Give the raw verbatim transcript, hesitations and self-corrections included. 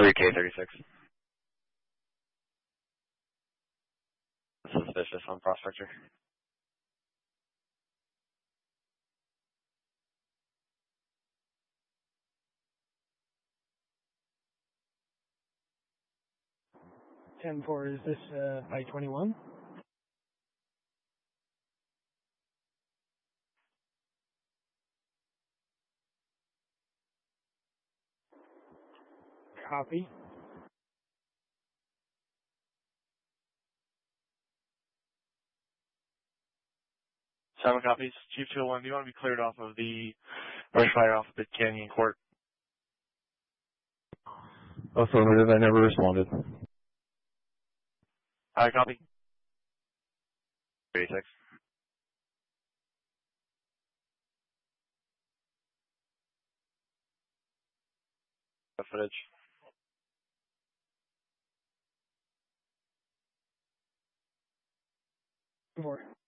three K thirty-six. Suspicious on Prospector. ten four, is this uh, I twenty-one? Copy. Simon copies. Chief two oh one, do you want to be cleared off of the brush fire off of the Canyon Court? Affirmative, I never responded. I copy. thirty-six. Footage. Four.